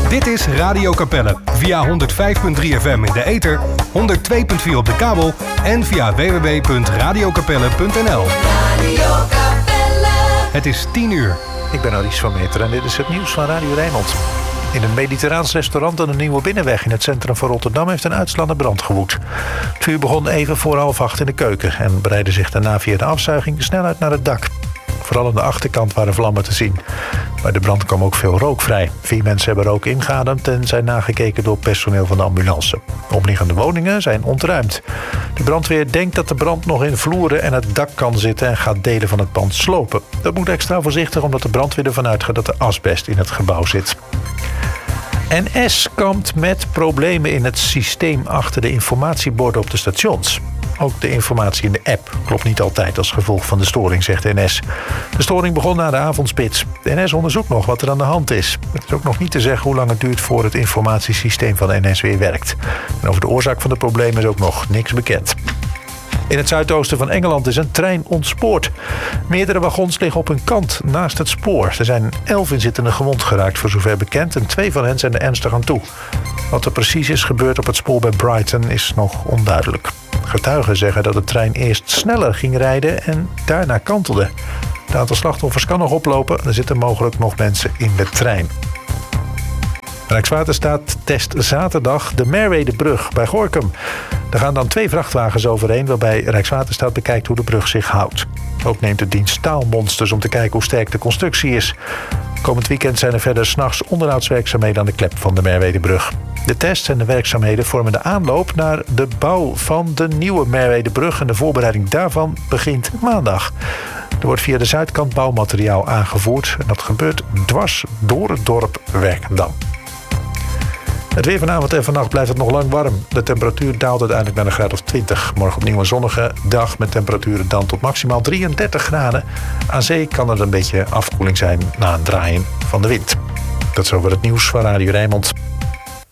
Dit is Radio Capelle via 105.3 FM in de ether, 102.4 op de kabel en via www.radiokapelle.nl. Radio Capelle. Het is 10 uur. Ik ben Aries van Meter en dit is het nieuws van Radio Rijnmond. In een mediterraans restaurant aan de Nieuwe Binnenweg in het centrum van Rotterdam heeft een uitslaande brand gewoed. Het vuur begon even voor 7:30 in de keuken en breidde zich daarna via de afzuiging snel uit naar het dak. Vooral aan de achterkant waren vlammen te zien. Bij de brand kwam ook veel rook vrij. 4 mensen hebben rook ingeademd en zijn nagekeken door personeel van de ambulance. Omliggende woningen zijn ontruimd. De brandweer denkt dat de brand nog in vloeren en het dak kan zitten en gaat delen van het pand slopen. Dat moet extra voorzichtig omdat de brandweer ervan uitgaat dat er asbest in het gebouw zit. NS kampt met problemen in het systeem achter de informatieborden op de stations. Ook de informatie in de app klopt niet altijd als gevolg van de storing, zegt de NS. De storing begon na de avondspits. De NS onderzoekt nog wat er aan de hand is. Het is ook nog niet te zeggen hoe lang het duurt voor het informatiesysteem van de NS weer werkt. En over de oorzaak van de problemen is ook nog niks bekend. In het zuidoosten van Engeland is een trein ontspoord. Meerdere wagons liggen op hun kant naast het spoor. Er zijn 11 inzittenden gewond geraakt voor zover bekend en 2 van hen zijn er ernstig aan toe. Wat er precies is gebeurd op het spoor bij Brighton is nog onduidelijk. Getuigen zeggen dat de trein eerst sneller ging rijden en daarna kantelde. Het aantal slachtoffers kan nog oplopen. Er zitten mogelijk nog mensen in de trein. Rijkswaterstaat test zaterdag de Merwedebrug bij Gorinchem. Er gaan dan 2 vrachtwagens overheen waarbij Rijkswaterstaat bekijkt hoe de brug zich houdt. Ook neemt de dienst staalmonsters om te kijken hoe sterk de constructie is. Komend weekend zijn er verder 's nachts onderhoudswerkzaamheden aan de klep van de Merwedebrug. De tests en de werkzaamheden vormen de aanloop naar de bouw van de nieuwe Merwedebrug en de voorbereiding daarvan begint maandag. Er wordt via de zuidkant bouwmateriaal aangevoerd en dat gebeurt dwars door het dorp Werkendam. Het weer vanavond en vannacht blijft het nog lang warm. De temperatuur daalt uiteindelijk naar een graad of 20. Morgen opnieuw een zonnige dag met temperaturen dan tot maximaal 33 graden. Aan zee kan er een beetje afkoeling zijn na een draaien van de wind. Dat is over het nieuws van Radio Rijnmond.